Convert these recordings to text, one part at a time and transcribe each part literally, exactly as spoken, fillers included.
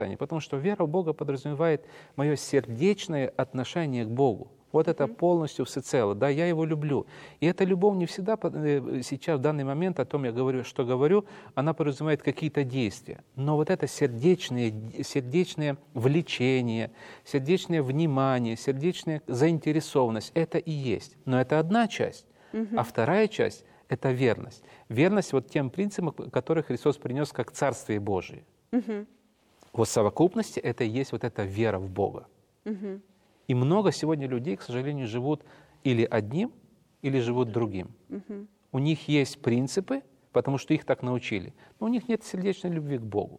Потому что вера в Бога подразумевает мое сердечное отношение к Богу. Вот это полностью всецело. Да, я Его люблю. И эта любовь не всегда сейчас, в данный момент, о том я говорю, что говорю, она подразумевает какие-то действия. Но вот это сердечное, сердечное влечение, сердечное внимание, сердечная заинтересованность, это и есть. Но это одна часть. Угу. А вторая часть — это верность. Верность вот тем принципам, которые Христос принес как Царствие Божие. Угу. В совокупности это и есть вот эта вера в Бога. Угу. И много сегодня людей, к сожалению, живут или одним, или живут другим. Угу. У них есть принципы, потому что их так научили, но у них нет сердечной любви к Богу.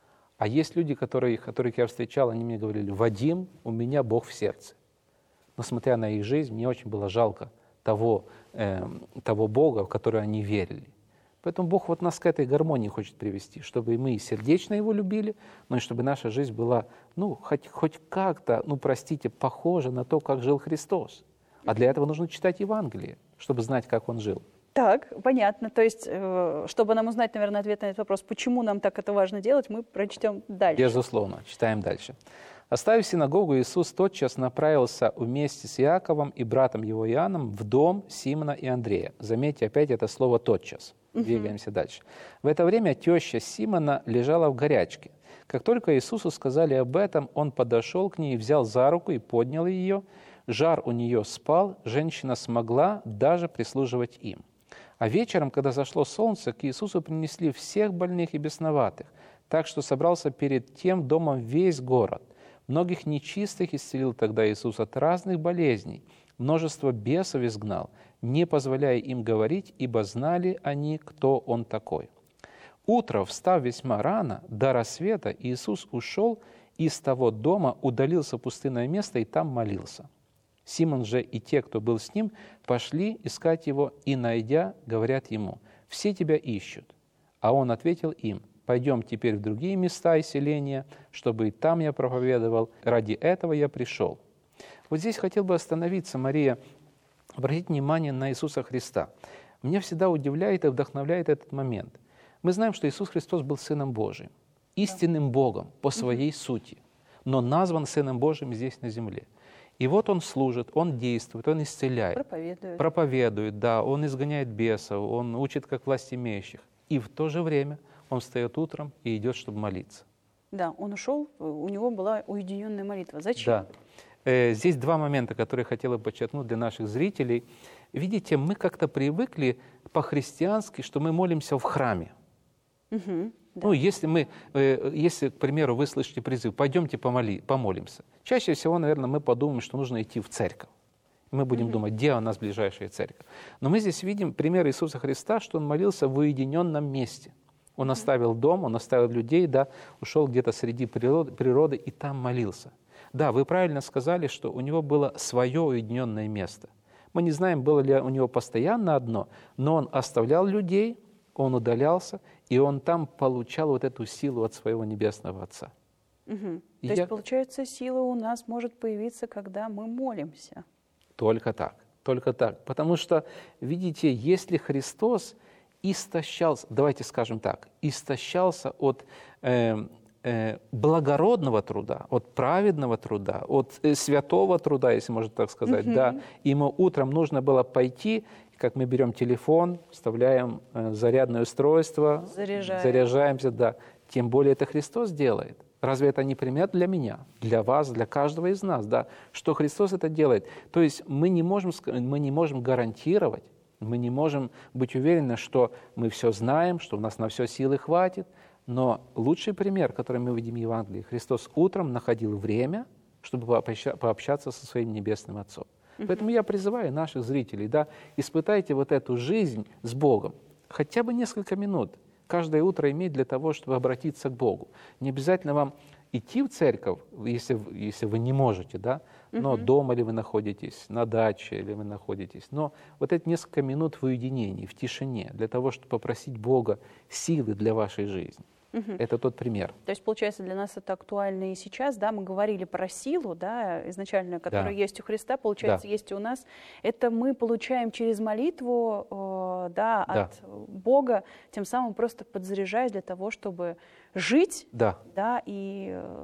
А есть люди, которые, которых я встречал, они мне говорили: «Вадим, у меня Бог в сердце». Но смотря на их жизнь, мне очень было жалко того, э, того Бога, в который они верили. Поэтому Бог вот нас к этой гармонии хочет привести, чтобы мы и сердечно Его любили, но и чтобы наша жизнь была, ну, хоть, хоть как-то, ну, простите, похожа на то, как жил Христос. А для этого нужно читать Евангелие, чтобы знать, как Он жил. Так, понятно. То есть, чтобы нам узнать, наверное, ответ на этот вопрос, почему нам так это важно делать, мы прочтем дальше. Безусловно. Читаем дальше. «Оставив синагогу, Иисус тотчас направился вместе с Иаковом и братом его Иоанном в дом Симона и Андрея». Заметьте опять это слово «тотчас». Двигаемся дальше. В это время теща Симона лежала в горячке. Как только Иисусу сказали об этом, он подошел к ней, взял за руку и поднял ее. Жар у нее спал, женщина смогла даже прислуживать им. А вечером, когда зашло солнце, к Иисусу принесли всех больных и бесноватых, так что собрался перед тем домом весь город. Многих нечистых исцелил тогда Иисус от разных болезней, множество бесов изгнал, не позволяя им говорить, ибо знали они, кто Он такой. Утром, встав весьма рано, до рассвета, Иисус ушел из того дома, удалился в пустынное место и там молился. Симон же и те, кто был с ним, пошли искать Его, и, найдя, говорят Ему: «Все Тебя ищут». А Он ответил им: «Пойдем теперь в другие места и селения, чтобы и там я проповедовал. Ради этого я пришел». Вот здесь хотел бы остановиться, Мария, обратить внимание на Иисуса Христа. Меня всегда удивляет и вдохновляет этот момент. Мы знаем, что Иисус Христос был Сыном Божиим, истинным Богом по своей mm-hmm. сути, но назван Сыном Божиим здесь на земле. И вот Он служит, Он действует, Он исцеляет, проповедует, проповедует, да, Он изгоняет бесов, Он учит как власть имеющих. И в то же время Он встает утром и идет, чтобы молиться. Да, Он ушел, у Него была уединенная молитва. Зачем? Да. Здесь два момента, которые я хотел бы подчеркнуть для наших зрителей. Видите, мы как-то привыкли по-христиански, что мы молимся в храме. Угу, да. Ну, если мы, если, к примеру, вы слышите призыв: «Пойдемте помоли, помолимся», чаще всего, наверное, мы подумаем, что нужно идти в церковь. Мы будем угу. думать, где у нас ближайшая церковь. Но мы здесь видим пример Иисуса Христа, что Он молился в уединенном месте. Он оставил дом, Он оставил людей, да, ушел где-то среди природы, природы и там молился. Да, вы правильно сказали, что у Него было свое уединенное место. Мы не знаем, было ли у Него постоянно одно, но Он оставлял людей, Он удалялся, и Он там получал вот эту силу от своего Небесного Отца. Угу. То я... есть, получается, сила у нас может появиться, когда мы молимся? Только так, только так. Потому что, видите, если Христос истощался, давайте скажем так, истощался от... Э, благородного труда, от праведного труда, от святого труда, если можно так сказать, mm-hmm. да, ему утром нужно было пойти, как мы берем телефон, вставляем зарядное устройство, Заряжаем. заряжаемся, да, тем более это Христос делает. Разве это не пример для меня, для вас, для каждого из нас, да, что Христос это делает? То есть мы не можем, мы не можем гарантировать, мы не можем быть уверены, что мы все знаем, что у нас на все силы хватит. Но лучший пример, который мы видим в Евангелии, Христос утром находил время, чтобы пообщаться со своим Небесным Отцом. Uh-huh. Поэтому я призываю наших зрителей, да, испытайте вот эту жизнь с Богом. Хотя бы несколько минут каждое утро иметь для того, чтобы обратиться к Богу. Не обязательно вам идти в церковь, если, если вы не можете, да, но uh-huh. дома ли вы находитесь, на даче ли вы находитесь. Но вот эти несколько минут в уединении, в тишине, для того, чтобы попросить Бога силы для вашей жизни. Угу. Это тот пример. То есть, получается, для нас это актуально и сейчас, да, мы говорили про силу, да, изначально, которая да. есть у Христа, получается, да. есть и у нас. Это мы получаем через молитву, э, да, да, от Бога, тем самым просто подзаряжаясь для того, чтобы жить, да. да, и